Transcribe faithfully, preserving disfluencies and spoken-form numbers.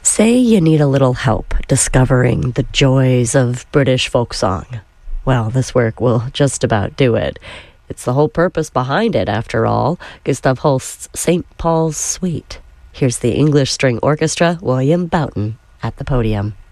Say you need a little help discovering the joys of British folk song. Well, this work will just about do it. It's the whole purpose behind it, after all. Gustav Holst's Saint Paul's Suite. Here's the English String Orchestra, William Boughton, at the podium.